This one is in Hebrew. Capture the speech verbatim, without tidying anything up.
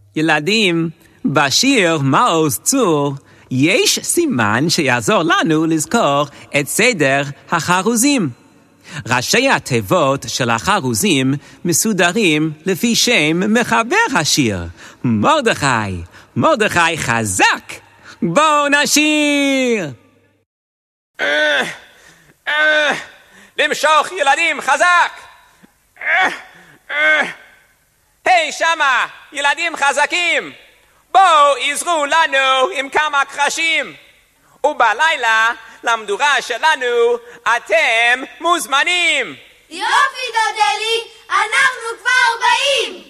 ילדים, בשיר מעוז צור יש סימן שיעזור לנו לזכור את סדר החרוזים. ראשי התיבות של החרוזים מסודרים לפי שם מחבר השיר, מרדכי. מרדכי חזק, בואו נשיר. למשוך ילדים חזק. היי שמה, ילדים חזקים, בואו עזרו לנו עם כמה קרשים, ובלילה למדורה שלנו אתם מוזמנים. יופי דודלי, אנחנו כבר באים.